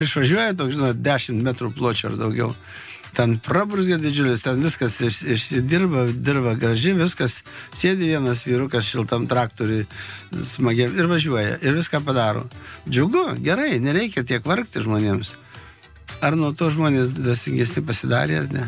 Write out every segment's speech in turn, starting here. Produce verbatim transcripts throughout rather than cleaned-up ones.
Išvažiuoja toks, žinot, dešimt metrų pločio ar daugiau. Ten praburzgia didžiulis, ten viskas iš, išsidirba, dirba graži, viskas, sėdi vienas vyrukas šiltam traktoriui smagiai ir važiuoja, ir viską padaro. Džiugu, gerai, nereikia tiek vargti žmonėms. Ar nuo to žmonės dvasingesni pasidarė, ar ne?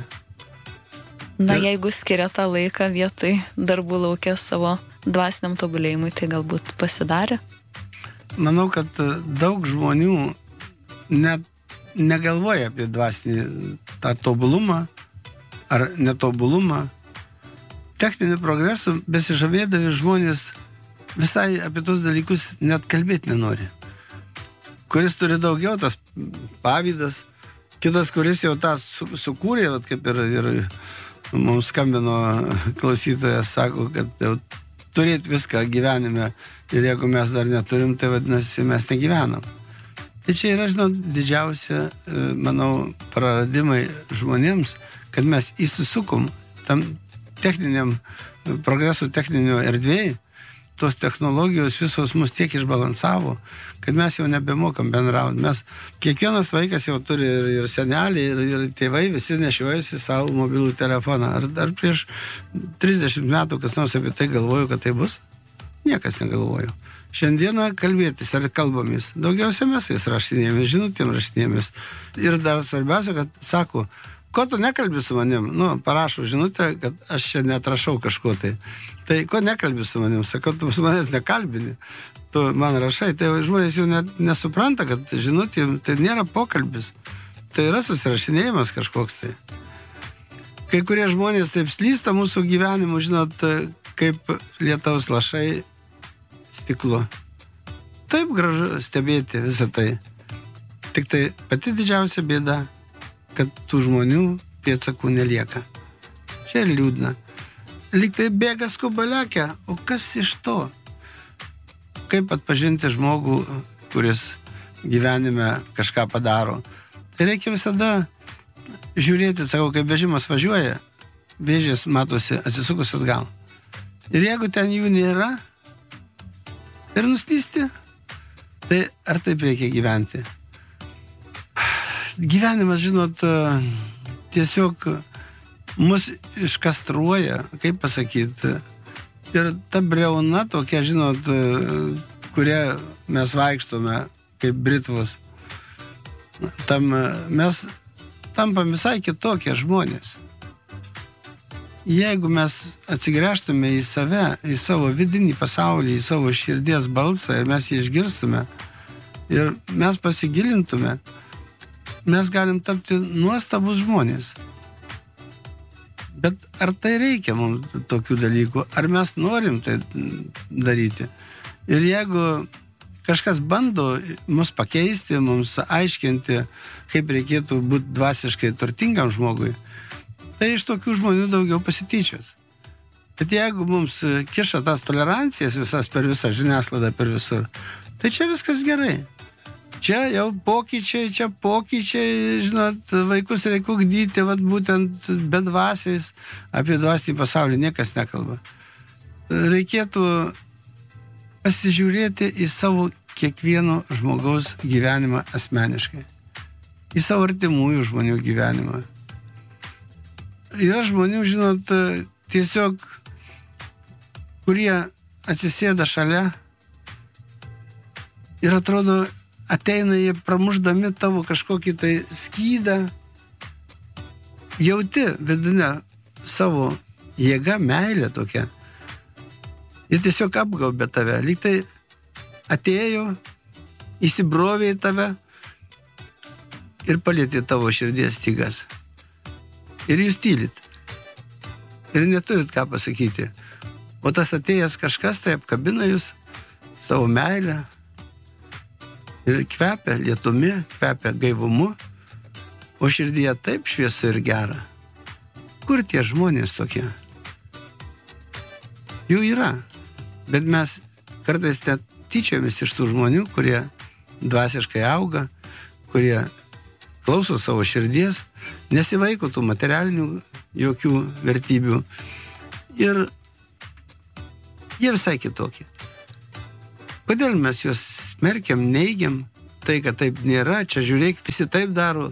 Na, ir... jeigu skiria tą laiką vietoj darbų laukia savo dvasiniam tobulėjimui, tai galbūt pasidarė? Manau, kad daug žmonių net negalvoja apie dvasinį tą tobulumą ar netobulumą. Techninių progresų besižavėdami žmonės visai apie tos dalykus net kalbėti nenori. Kuris turi daugiau, tas pavydas, kitas, kuris jau tą su, sukūrė, vat, kaip ir, ir mums skambino klausytojas, sako, kad jau turėti viską gyvenime ir jeigu mes dar neturim, tai vadinasi, mes negyvenam. Tai čia yra, žinot, didžiausia, manau, praradimai žmonėms, kad mes įsisukom tam techniniam progresų techninio erdvėj, tos technologijos visos mus tiek išbalansavo, kad mes jau nebemokam bendrauti. Mes, kiekvienas vaikas jau turi ir, ir seneliai, ir, ir tėvai, visi nešiojasi savo mobilų telefoną. Ar, ar prieš trisdešimt metų kas nors apie tai galvojo, kad tai bus? Niekas negalvojo. Šiandieną kalbėtis ar kalbomis. Daugiausia mes jais rašinėjomės, žinutėm rašinėjomės. Ir dar svarbiausia, kad sako, ko tu nekalbi su manim? Nu, parašau žinutę, kad aš čia neatrašau kažko tai. Tai ko nekalbi su manim? Sakau, tu su manęs nekalbini. Tu man rašai. Tai žmonės jau net nesupranta, kad žinutė tai nėra pokalbis. Tai yra susirašinėjimas kažkoks tai. Kai kurie žmonės taip slysta mūsų gyvenimu, žinot, kaip lietaus lašai stiklu. Taip gražu stebėti visą tai. Tik tai pati didžiausia bėda, kad tų žmonių pėdsakų nelieka. Čia ir liūdna. Lyg tai bėga skubaliakia, o kas iš to? Kaip atpažinti žmogų, kuris gyvenime kažką padaro? Tai reikia visada žiūrėti, sakau, kaip vežimas važiuoja, vėžės matosi atsisukus atgal. Ir jeigu ten jų nėra, ir nuslysti, tai ar taip reikia gyventi? Gyvenimas, žinot, tiesiog mus iškastruoja, kaip pasakyti. Ir ta briauna tokia, žinot, kuria mes vaikštome kaip britvus, tam mes tampam visai kitokie žmonės. Jeigu mes atsigręžtume į save, į savo vidinį pasaulį, į savo širdies balsą ir mes jį išgirstume ir mes pasigilintume, mes galim tapti nuostabus žmonės. Bet ar tai reikia mums tokių dalykų? Ar mes norim tai daryti? Ir jeigu kažkas bando mus pakeisti, mums aiškinti, kaip reikėtų būti dvasiškai turtingam žmogui, tai iš tokių žmonių daugiau pasityčios. Bet jeigu mums kiša tas tolerancijas visas per visą žiniasklaidą, per visur, tai čia viskas gerai. Čia jau pokyčiai, čia pokyčiai, žinot, vaikus reikia ugdyti, vat būtent bedvasiais, apie dvasinį pasaulį niekas nekalba. Reikėtų pasižiūrėti į savo kiekvieno žmogaus gyvenimą asmeniškai. Į savo artimųjų žmonių gyvenimą. Yra žmonių, žinot, tiesiog, kurie atsisėda šalia ir atrodo, ateina jie pramušdami tavo kažkokį tai skydą, jauti vidinę savo jėgą, meilę tokią. Ir tiesiog apgaubė tave. Lyg tai atėjo, įsibrovė į tave ir palietė tavo širdies stygas. Ir jūs tylit. Ir neturit ką pasakyti. O tas atėjęs kažkas tai apkabina jūs savo meilę. Ir kvepia lietumi, kvepia gaivumu. O širdyje taip šviesu ir gera. Kur tie žmonės tokie? Jų yra. Bet mes kartais net tyčiamės iš tų žmonių, kurie dvasiškai auga, kurie klauso savo širdies, nesivaiko tų materialinių jokių vertybių. Ir jie visai kitokie. Kodėl mes juos smerkiam, neigiam, tai, kad taip nėra, čia žiūrėk, visi taip daro.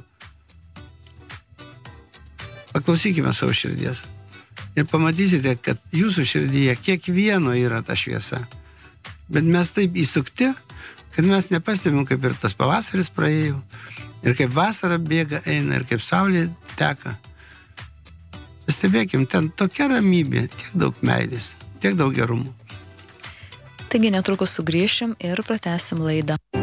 Paklausykime savo širdies. Ir pamatysite, kad jūsų širdyje kiekvieno yra ta šviesa. Bet mes taip įsukti, kad mes nepastebim, kaip ir tas pavasaris praėjo, ir kaip vasara bėga, eina, ir kaip saulė teka. Pastebėkim, ten tokia ramybė, tiek daug meilės, tiek daug gerumo. Taigi netrukus sugrįšim ir pratęsim laidą.